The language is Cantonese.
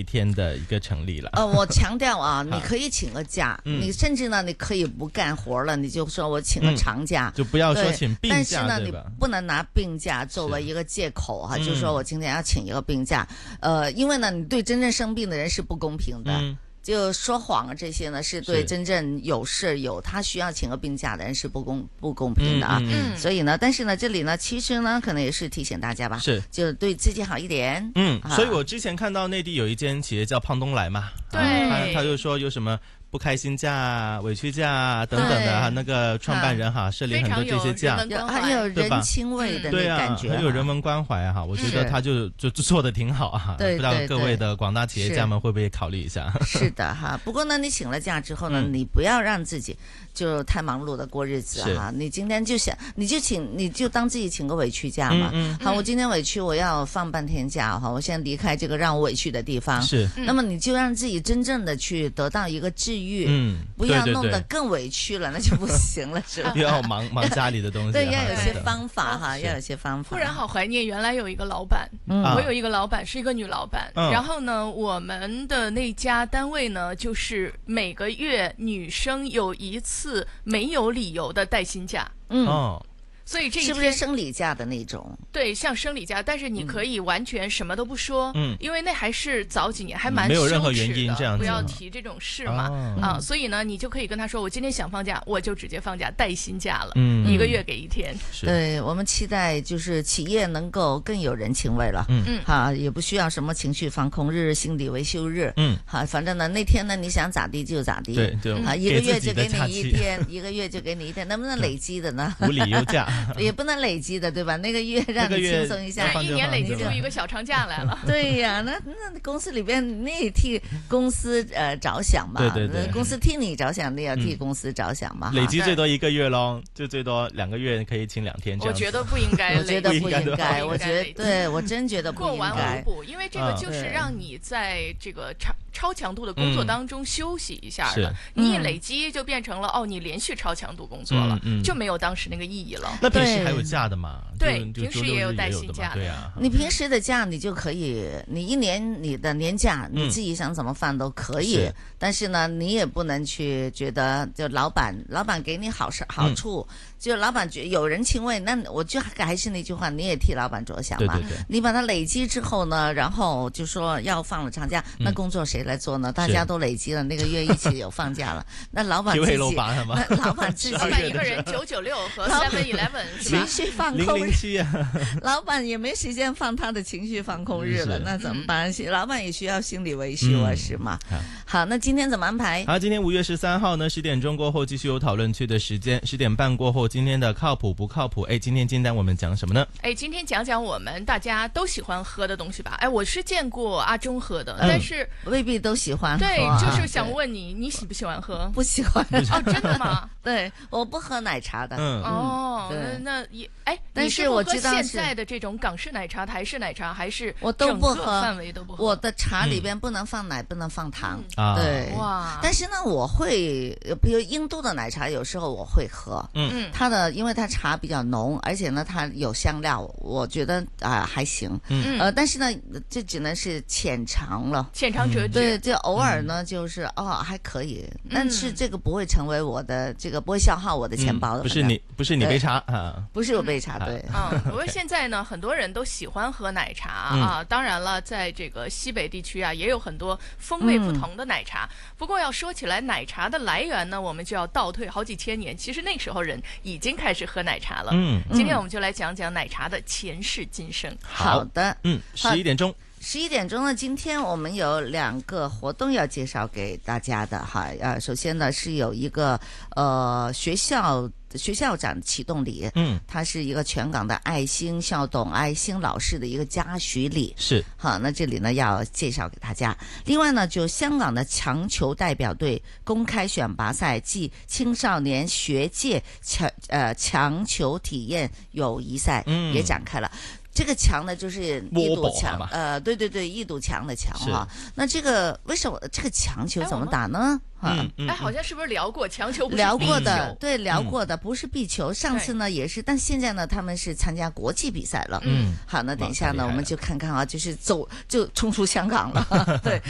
一天的一个成立了。 我强调啊，你可以请个假，你甚至呢，你可以不干活了，你就说我请个长假， 就不要说请病假， 但是呢，你不能拿病假作为一个借口哈，就是说我今天要请一个病假，因为呢，你对真正生病的人是不公平的。就说谎啊，这些呢是对真正有事他需要请个病假的人是不公平的啊。所以呢，但是呢，这里呢，其实呢，可能也是提醒大家吧， 是就对自己好一点。 所以我之前看到内地有一间企业叫胖东来嘛， 对， 他就说有什么不开心假、委屈假等等的，那个创办人设立很多这些假， 很有人情味的那感觉， 很有人文关怀我觉得他就做的挺好啊。不知道各位的广大企业家们会不会考虑一下？ 是的哈，不过呢，你请了假之后呢，你不要让自己就太忙碌的过日子哈。你今天就想，你就当自己请个委屈假嘛。好，我今天委屈，我要放半天假哈，我先离开这个让我委屈的地方。 是， 那么你就让自己真正的去得到一个治愈，不要弄得更委屈了，那就不行了，是吧？ 又要忙家里的东西， 对，要有些方法哈，要有些方法。 突然好怀念原来有一个老板，我有一个老板是一个女老板，然后呢，我们的那家单位呢，就是每个月女生有一次没有理由的带薪假。所以这一天是不是生理假的那种？ 对，像生理假，但是你可以完全什么都不说，因为那还是早几年，还蛮没有任何羞耻原因这样子， 不要提这种事嘛。所以呢，你就可以跟他说，我今天想放假，我就直接放假，带薪假了，1个月给1天。 对，我们期待就是企业能够更有人情味了，也不需要什么情绪防控日、心理维修日，反正呢那天呢你想咋地就咋地， 对， 一个月就给你1天，一个月就给你1天，能不能累积的呢？ 无理由假。 也不能累积的，对吧？那个月让你轻松一下， 一年累积出一个小长假来了。 对呀，那公司里边你也替公司着想嘛， 对， 公司替你着想，你也要替公司着想嘛。 累积最多1个月咯，就最多2个月可以请2天这样。 我觉得不应该， 我觉得不应该，我觉得对我真觉得不应该。 过完无补，因为这个就是让你在这个超强度的工作当中休息一下的，你一累积就变成了你连续超强度工作了，就没有当时那个意义了。 那平时还有假的嘛？ 对，平时也有带薪假的。 对啊， 你平时的假你就可以，你1年你的年假你自己想怎么放都可以，但是呢，你也不能去觉得就老板给你好处，就老板有人情味，那我就还是那句话，你也替老板着想嘛。 对， 你把它累积之后呢，然后就说要放了长假，那工作谁来做呢？大家都累积了，那个月一起有放假了，那老板自己，老板自己一个人996和7-11 情绪放空 007 老板也没时间放他的情绪放空日了，那怎么办？老板也需要心理维修啊，是吗？好，那今天怎么安排？ 好，今天5月13号呢，10点钟过后继续有讨论区的时间，10点半过后，今天的靠谱不靠谱？今天金丹我们讲什么呢？ 今天讲讲我们大家都喜欢喝的东西吧。我是见过阿忠喝的，但是未必都喜欢喝。 对，就是想问你，你喜不喜欢喝？ 不喜欢。 真的吗？ 对，我不喝奶茶的。 那也但是我知道现在的这种港式奶茶、台式奶茶还是我都不喝， 范围都不喝。 我的茶里边不能放奶，不能放糖。对， 哇！ 但是呢，我会，比如印度的奶茶，有时候我会喝。因为它茶比较浓，而且呢，它有香料，我觉得还行。但是呢，这只能是浅尝了， 浅尝辄止。 对，就偶尔呢，就是还可以，但是这个不会成为我的这个不会消耗我的钱包的。 不是你杯茶啊， 不是我杯茶，对。 不过现在呢，很多人都喜欢喝奶茶啊。当然了，在这个西北地区啊，也有很多风味不同的奶茶。不过要说起来，奶茶的来源呢，我们就要倒退好几千年。其实那时候人已经开始喝奶茶了。今天我们就来讲讲奶茶的前世今生。 好的 ，11点钟。 11点钟呢，今天我们有2个活动要介绍给大家的哈。首先呢是有一个学校长启动礼，它是一个全港的爱心校董、爱心老师的一个嘉许礼， 是好，那这里呢要介绍给大家。另外呢，就香港的强球代表队公开选拔赛暨青少年学界强球体验友谊赛也展开了。这个墙呢，就是一堵墙，对，一堵墙的墙哈。那这个为什么这个强球怎么打呢？ 好像是不是聊过强球？ 聊过的，对，聊过的，不是壁球。上次呢也是，但现在呢他们是参加国际比赛了。好，那等一下呢我们就看看啊，就是就冲出香港了。对，